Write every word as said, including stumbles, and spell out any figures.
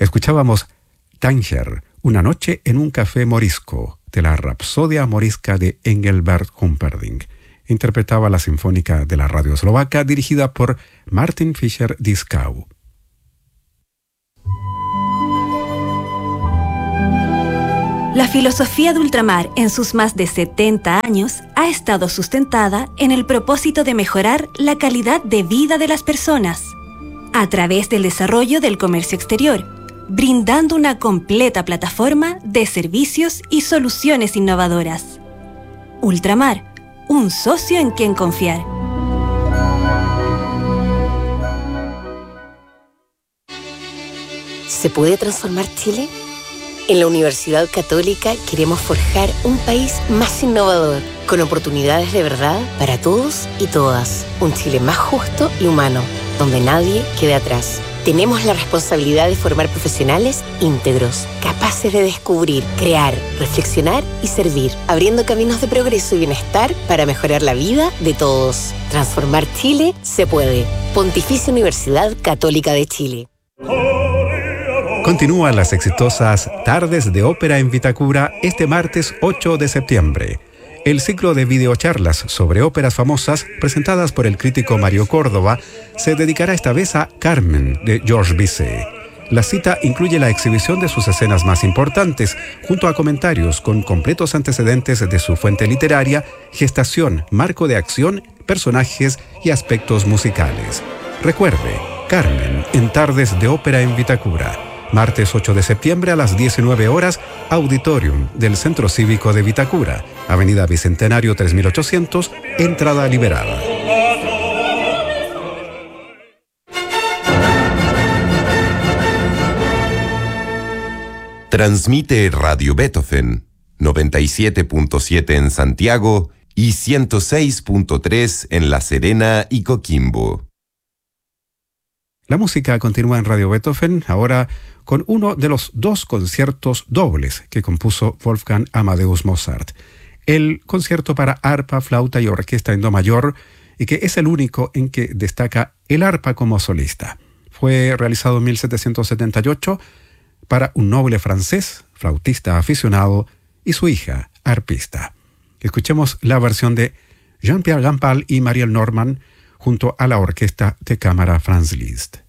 Escuchábamos Tanger, una noche en un café morisco, de la Rapsodia morisca de Engelbert Humperdinck. Interpretaba la Sinfónica de la Radio Eslovaca, dirigida por Martin Fischer-Dieskau. La filosofía de ultramar en sus más de setenta años ha estado sustentada en el propósito de mejorar la calidad de vida de las personas a través del desarrollo del comercio exterior, brindando una completa plataforma de servicios y soluciones innovadoras. Ultramar, un socio en quien confiar. ¿Se puede transformar Chile? En la Universidad Católica queremos forjar un país más innovador, con oportunidades de verdad para todos y todas. Un Chile más justo y humano, donde nadie quede atrás. Tenemos la responsabilidad de formar profesionales íntegros, capaces de descubrir, crear, reflexionar y servir, abriendo caminos de progreso y bienestar para mejorar la vida de todos. Transformar Chile se puede. Pontificia Universidad Católica de Chile. Continúan las exitosas Tardes de Ópera en Vitacura este martes ocho de septiembre. El ciclo de videocharlas sobre óperas famosas presentadas por el crítico Mario Córdoba se dedicará esta vez a Carmen de Georges Bizet. La cita incluye la exhibición de sus escenas más importantes, junto a comentarios con completos antecedentes de su fuente literaria, gestación, marco de acción, personajes y aspectos musicales. Recuerde, Carmen en Tardes de Ópera en Vitacura. Martes ocho de septiembre a las diecinueve horas, Auditorium del Centro Cívico de Vitacura, Avenida Bicentenario tres mil ochocientos, entrada liberada. Transmite Radio Beethoven, noventa y siete punto siete en Santiago y ciento seis punto tres en La Serena y Coquimbo. La música continúa en Radio Beethoven, ahora con uno de los dos conciertos dobles que compuso Wolfgang Amadeus Mozart. El concierto para arpa, flauta y orquesta en do mayor, y que es el único en que destaca el arpa como solista. Fue realizado en mil setecientos setenta y ocho para un noble francés, flautista aficionado, y su hija, arpista. Escuchemos la versión de Jean-Pierre Rampal y Marielle Norman junto a la orquesta de cámara Franz Liszt.